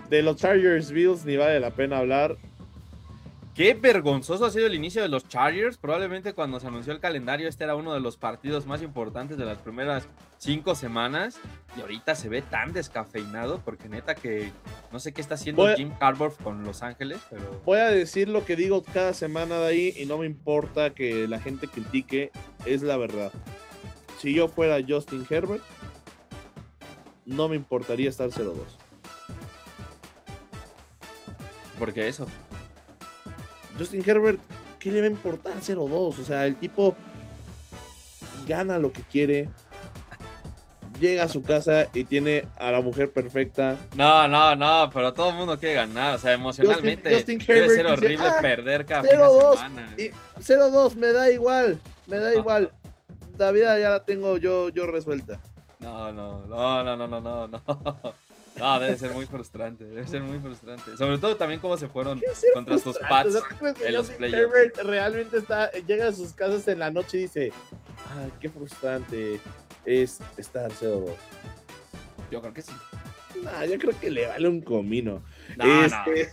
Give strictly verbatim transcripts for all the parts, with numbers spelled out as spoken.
de los Chargers Bills ni vale la pena hablar. Qué vergonzoso ha sido el inicio de los Chargers. Probablemente cuando se anunció el calendario este era uno de los partidos más importantes de las primeras cinco semanas. Y ahorita se ve tan descafeinado porque neta que no sé qué está haciendo Voy a- Jim Harbaugh con Los Ángeles, pero... Voy a decir lo que digo cada semana de ahí y no me importa que la gente critique, es la verdad. Si yo fuera Justin Herbert, no me importaría estar cero dos. ¿Por qué eso? Justin Herbert, ¿qué le va a importar cero dos? O sea, el tipo gana lo que quiere, llega a su casa y tiene a la mujer perfecta. No, no, no, pero todo el mundo quiere ganar. O sea, emocionalmente Justin- Justin debe Herbert ser dice, horrible "Ah, perder cada fin cero de dos, semana". y cero dos me da igual, me da igual. La vida ya la tengo yo, yo resuelta. No, no, no, no, no, no, no, no. No, debe ser muy frustrante, debe ser muy frustrante. Sobre todo también cómo se fueron contra sus Pats O sea, ¿tú crees que en los Justin playoffs. Herbert realmente está, llega a sus casas en la noche y dice, ah, qué frustrante es estar cero dos? Yo creo que sí. Nah, yo creo que le vale un comino. No, Este,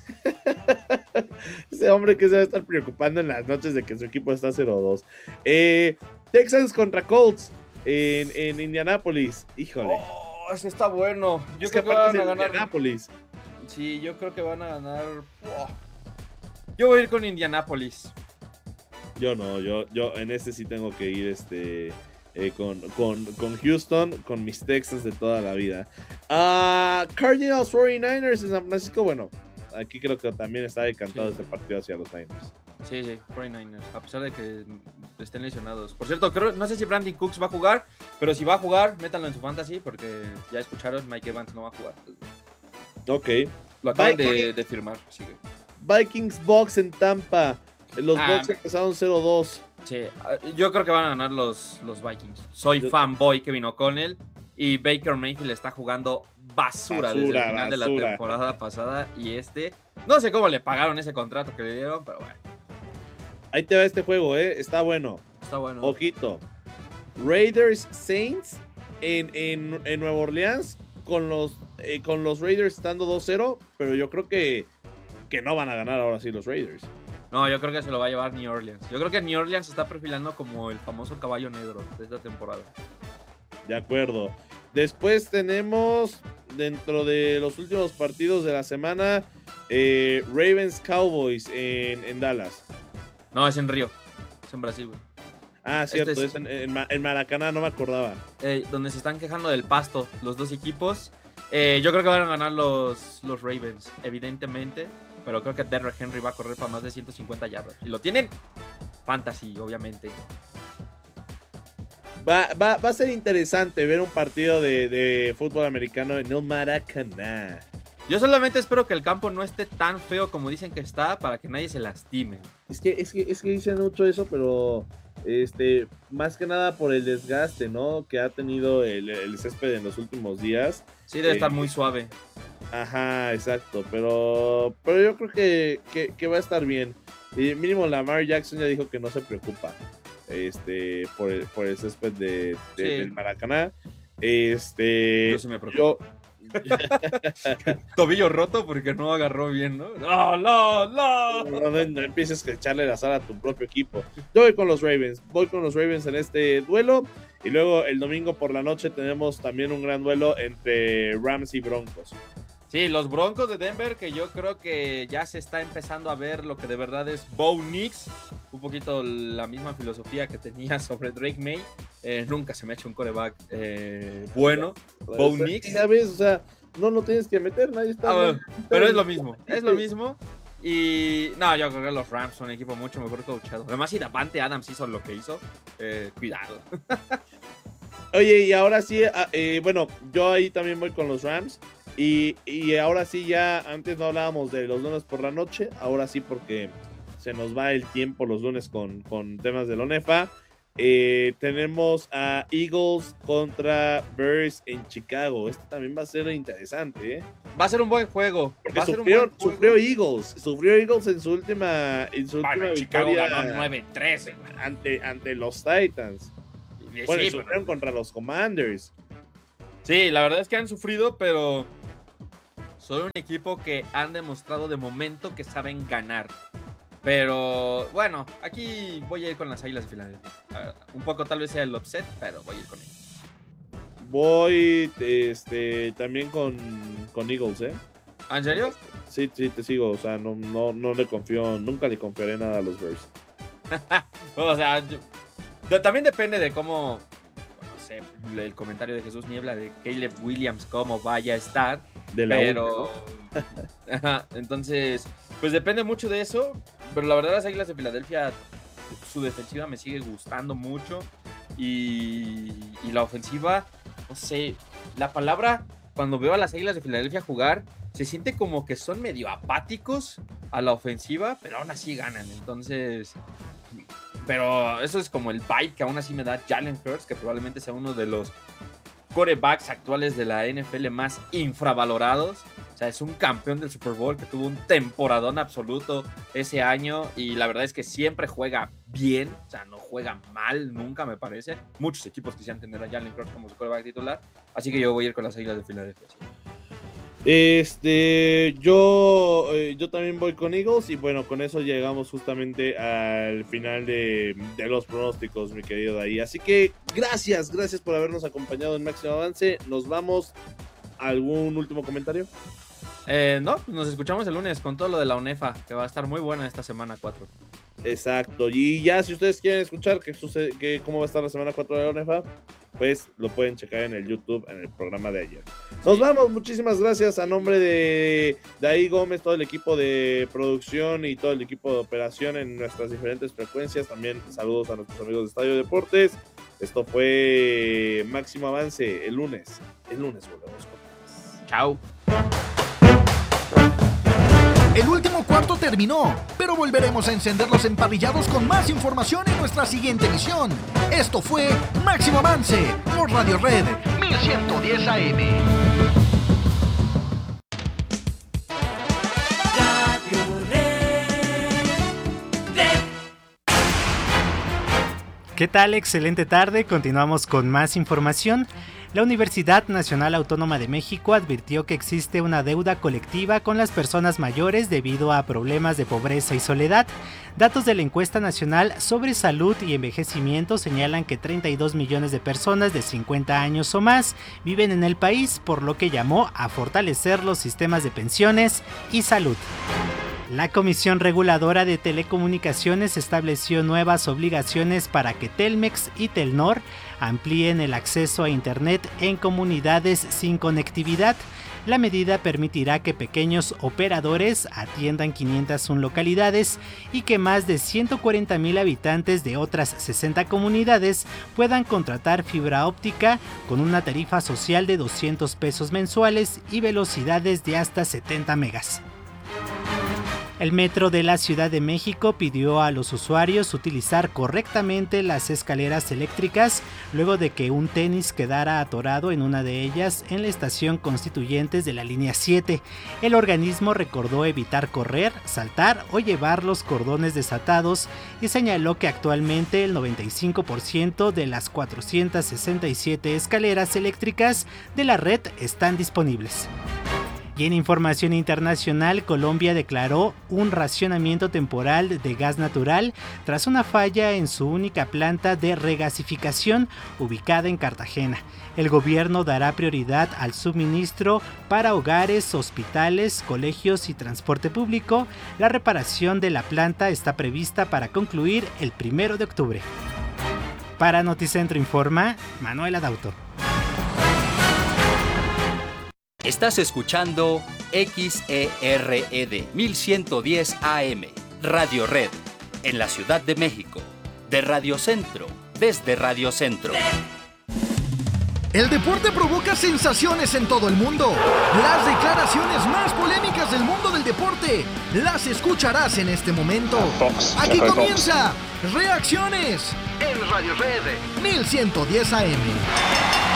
ese hombre que se va a estar preocupando en las noches de que su equipo está cero dos. Eh, Texans contra Colts en, en Indianapolis. Híjole. Oh, ese está bueno. Yo Es que creo que aparte van a es en ganar. Indianapolis. Sí, yo creo que van a ganar. Oh. Yo voy a ir con Indianapolis. Yo no, yo, yo en este sí tengo que ir este, eh, con, con, con Houston, con mis Texans de toda la vida. Uh, Cardinals cuarenta y nueve ers en San Francisco. Bueno, aquí creo que también está decantado Sí. este partido hacia los Niners. Sí, sí, cuarenta y nueve ers, a pesar de que estén lesionados. Por cierto, creo, no sé si Brandon Cooks va a jugar, pero si va a jugar, métanlo en su fantasy, porque ya escucharon, Mike Evans no va a jugar. Ok. Lo acaban Bye. de, de firmar, sigue. Vikings Bucks en Tampa. Los Ah, Bucks empezaron cero dos. Sí, yo creo que van a ganar los, los Vikings. Soy Yo- fanboy Kevin O'Connell y Baker Mayfield está jugando basura, desde el Basura, final de la basura. temporada pasada y este, no sé cómo le pagaron ese contrato que le dieron, pero bueno, Ahí te va este juego, eh. Está bueno. está bueno. Ojito. Raiders Saints en, en, en Nueva Orleans con los, eh, con los Raiders estando dos cero, pero yo creo que, que no van a ganar ahora sí los Raiders. No, yo creo que se lo va a llevar New Orleans. Yo creo que New Orleans se está perfilando como el famoso caballo negro de esta temporada. De acuerdo. Después tenemos, dentro de los últimos partidos de la semana, eh, Ravens Cowboys en, en Dallas. No, es en Río, es en Brasil, güey. Ah, cierto, Este es es- en, en Ma- en Maracaná, no me acordaba. Eh, donde se están quejando del pasto los dos equipos. Eh, yo creo que van a ganar los, los Ravens, evidentemente. Pero creo que Derrick Henry va a correr para más de ciento cincuenta yardas. Y lo tienen fantasy, obviamente. Va, va, va a ser interesante ver un partido de, de fútbol americano en el Maracaná. Yo solamente espero que el campo no esté tan feo como dicen que está para que nadie se lastime. Es que, es que, es que dicen mucho eso, pero este, más que nada por el desgaste, ¿no? Que ha tenido el, el césped en los últimos días. Sí, debe Eh, estar muy suave. Ajá, exacto, pero, pero yo creo que, que, que va a estar bien. Y mínimo Lamar Jackson ya dijo que no se preocupa este, por, el, por el césped de, de- Sí. del Maracaná. Este, Yo sí me preocupo. yo, Tobillo roto porque no agarró bien, ¿no? ¡No, no, no! no, no, no empieces a echarle la sal a tu propio equipo. Yo voy con los Ravens, voy con los Ravens en este duelo. Y luego el domingo por la noche tenemos también un gran duelo entre Rams y Broncos. Sí, los Broncos de Denver, que yo creo que ya se está empezando a ver lo que de verdad es Bo Nix. Un poquito la misma filosofía que tenía sobre Drake May. Eh, nunca se me ha hecho un coreback eh, bueno. Bo O sea, Nix. ya ves, o sea, no lo tienes que meter, nadie está. Ah, bueno, pero es lo mismo, es lo mismo. Y no, yo creo que los Rams son un equipo mucho mejor coachado. Además, si Davante Adams hizo lo que hizo, eh, cuidado. Oye, y ahora sí, ah, eh, bueno, yo ahí también voy con los Rams. Y, y ahora sí, ya antes no hablábamos de los lunes por la noche. Ahora sí, porque se nos va el tiempo los lunes con, con temas de la ONEFA. Eh, tenemos a Eagles contra Bears en Chicago. Este también va a ser interesante, ¿eh? Va a ser un buen juego. Porque Va a ser un sufrió, buen juego. sufrió Eagles. Sufrió Eagles en su última, en su Bueno, última Chicago victoria ganó nueve trece. ante, ante los Titans. Sí, Bueno, y pero- sufrieron contra los Commanders. sí, la verdad es que han sufrido, pero Son un equipo que han demostrado de momento que saben ganar. Pero bueno, aquí voy a ir con las Águilas de Filadelfia. Uh, un poco tal vez sea el upset, pero voy a ir con ellos. Voy este, también con, con Eagles, ¿eh? ¿En serio? Sí, sí, te sigo. O sea, no, no, no le confío, nunca le confiaré nada a los Bears. O sea, yo, también depende de cómo, no sé, el comentario de Jesús Niebla de Caleb Williams, cómo vaya a estar. De la pero, U, ¿no? Ajá, entonces, pues depende mucho de eso. Pero la verdad, las Águilas de Filadelfia, su defensiva me sigue gustando mucho. Y, y la ofensiva, no sé, la palabra, cuando veo a las Águilas de Filadelfia jugar, se siente como que son medio apáticos a la ofensiva, pero aún así ganan. Entonces, pero eso es como el vibe que aún así me da Jalen Hurts, que probablemente sea uno de los quarterbacks actuales de la N F L más infravalorados. O sea, es un campeón del Super Bowl que tuvo un temporadón absoluto ese año y la verdad es que siempre juega bien, o sea, no juega mal nunca, me parece. Muchos equipos quisieran tener a Jalen Hurts como su quarterback titular, así que yo voy a ir con las Águilas de Filadelfia. ¿Sí? Este, yo, eh, yo también voy con Eagles y bueno, con eso llegamos justamente al final de, de los pronósticos, mi querido Daí. Así que gracias, gracias por habernos acompañado en Máximo Avance. Nos vamos. ¿Algún último comentario? Eh, no, pues nos escuchamos el lunes con todo lo de la UNEFA, que va a estar muy buena esta semana cuatro. Exacto, y ya si ustedes quieren escuchar qué sucede, qué, cómo va a estar la semana cuatro de la UNEFA, pues lo pueden checar en el YouTube, en el programa de ayer. Nos vamos, muchísimas gracias a nombre de Daí Gómez, todo el equipo de producción y todo el equipo de operación en nuestras diferentes frecuencias. También saludos a nuestros amigos de Estadio Deportes. Esto fue Máximo Avance el lunes. El lunes volvemos con más. Chao. El último cuarto terminó, pero volveremos a encender los emparrillados con más información en nuestra siguiente emisión. Esto fue Máximo Avance por Radio Red mil ciento diez A M. ¿Qué tal? Excelente tarde, continuamos con más información. La Universidad Nacional Autónoma de México advirtió que existe una deuda colectiva con las personas mayores debido a problemas de pobreza y soledad. Datos de la encuesta nacional sobre salud y envejecimiento señalan que treinta y dos millones de personas de cincuenta años o más viven en el país, por lo que llamó a fortalecer los sistemas de pensiones y salud. La Comisión Reguladora de Telecomunicaciones estableció nuevas obligaciones para que Telmex y Telnor amplíen el acceso a Internet en comunidades sin conectividad. La medida permitirá que pequeños operadores atiendan quinientas una localidades y que más de ciento cuarenta mil habitantes de otras sesenta comunidades puedan contratar fibra óptica con una tarifa social de doscientos pesos mensuales y velocidades de hasta setenta megas. El Metro de la Ciudad de México pidió a los usuarios utilizar correctamente las escaleras eléctricas luego de que un tenis quedara atorado en una de ellas en la estación Constituyentes de la línea siete. El organismo recordó evitar correr, saltar o llevar los cordones desatados y señaló que actualmente el noventa y cinco por ciento de las cuatrocientas sesenta y siete escaleras eléctricas de la red están disponibles. Y en información internacional, Colombia declaró un racionamiento temporal de gas natural tras una falla en su única planta de regasificación ubicada en Cartagena. El gobierno dará prioridad al suministro para hogares, hospitales, colegios y transporte público. La reparación de la planta está prevista para concluir el primero de octubre. Para Noticentro informa Manuel Adauto. Estás escuchando X E R E D mil ciento diez A M, Radio Red, en la Ciudad de México, de Radio Centro, desde Radio Centro. El deporte provoca sensaciones en todo el mundo. Las declaraciones más polémicas del mundo del deporte las escucharás en este momento. Aquí comienza Reacciones en Radio Red mil ciento diez A M.